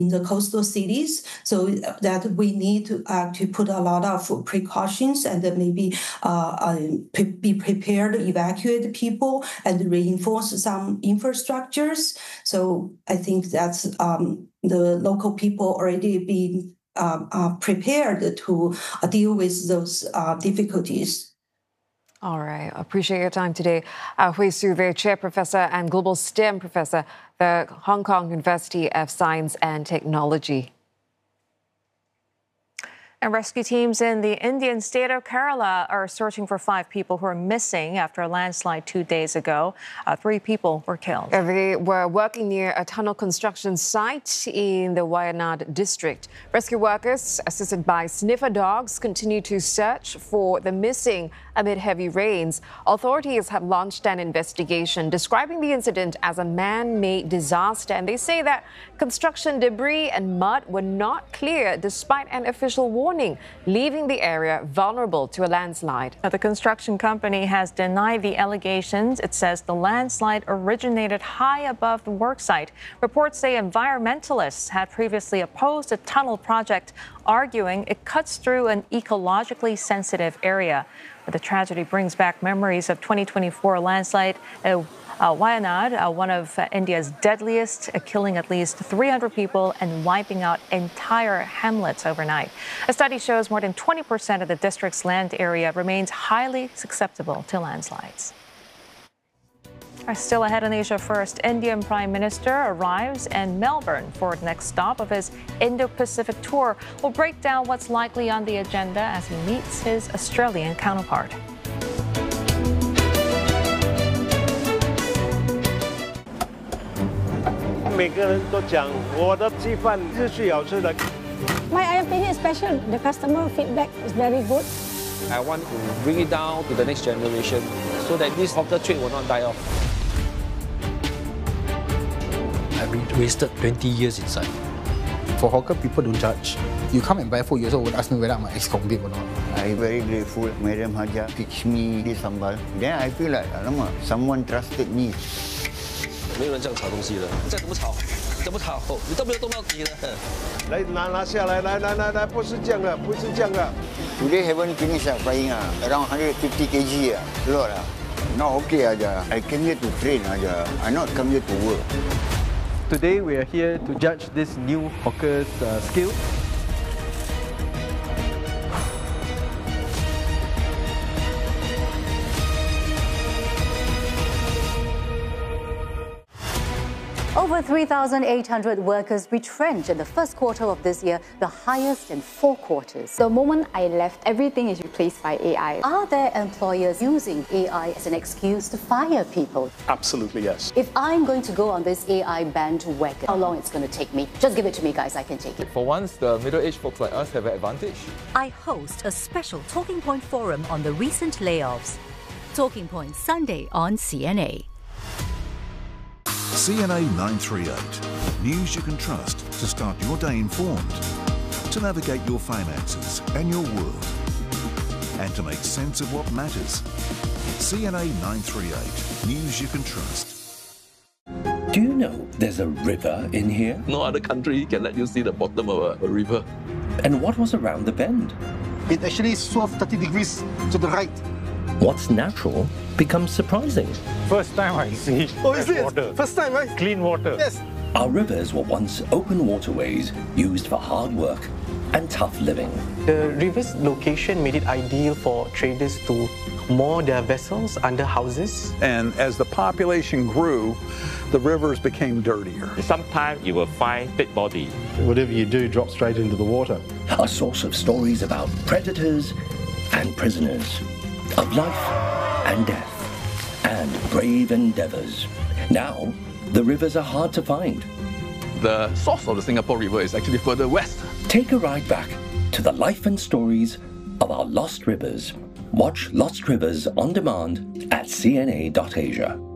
in the coastal cities, so that we need to put a lot of precautions and maybe be prepared to evacuate people and reinforce some infrastructures. So I think that's the local people already being prepared to deal with those difficulties. All right. Appreciate your time today. Hui Su, the Chair Professor and Global STEM Professor, the Hong Kong University of Science and Technology. And rescue teams in the Indian state of Kerala are searching for 5 people who are missing after a landslide 2 days ago. 3 people were killed. They were working near a tunnel construction site in the Wayanad district. Rescue workers, assisted by sniffer dogs, continue to search for the missing amid heavy rains. Authorities have launched an investigation describing the incident as a man-made disaster, and they say that construction debris and mud were not cleared despite an official warning, leaving the area vulnerable to a landslide. The construction company has denied the allegations. It says the landslide originated high above the worksite. Reports say environmentalists had previously opposed a tunnel project, arguing it cuts through an ecologically sensitive area. The tragedy brings back memories of 2024 landslide Wayanad, one of India's deadliest, killing at least 300 people and wiping out entire hamlets overnight. A study shows more than 20% of the district's land area remains highly susceptible to landslides. Still ahead on Asia First, Indian Prime Minister arrives in Melbourne for the next stop of his Indo-Pacific tour. We'll break down what's likely on the agenda as he meets his Australian counterpart. My ayam penyet is special. The customer feedback is very good. I want to bring it down to the next generation so that this hawker trade will not die off. I wasted 20 years inside. For hawker, people don't judge. You come and buy food, you also would ask me whether I'm an ex-convict or not. I'm very grateful. Madam Haja teach me this sambal. Then I feel like, alamak, someone trusted me. 没有人这样炒东西的，再怎么炒，怎么炒，你都没有动到底的。 来拿下来，来，不是这样的，不是这样的。 Today haven't finished frying around 150 kg a lot Not okay aja. I came here to train aja. I not come here to work. Today we are here to judge this new hawker's skill. Over 3,800 workers retrenched in the first quarter of this year, the highest in 4 quarters. The moment I left, everything is replaced by AI. Are there employers using AI as an excuse to fire people? Absolutely, yes. If I'm going to go on this AI bandwagon, how long it's going to take me? Just give it to me, guys. I can take it. For once, the middle-aged folks like us have an advantage. I host a special Talking Point forum on the recent layoffs. Talking Point Sunday on CNA. CNA 938. News you can trust to start your day informed, to navigate your finances and your world, and to make sense of what matters. CNA 938. News you can trust. Do you know there's a river in here? No other country can let you see the bottom of a river. And what was around the bend? It actually swerved 30 degrees to the right. What's natural becomes surprising. First time I see water. First time, right? Clean water. Yes. Our rivers were once open waterways used for hard work and tough living. The river's location made it ideal for traders to moor their vessels under houses. And as the population grew, the rivers became dirtier. Sometimes you will find dead body. Whatever you do drops straight into the water. A source of stories about predators and prisoners, of life and death, and brave endeavors. Now, the rivers are hard to find. The source of the Singapore River is actually further west. Take a ride back to the life and stories of our lost rivers. Watch Lost Rivers on demand at cna.asia.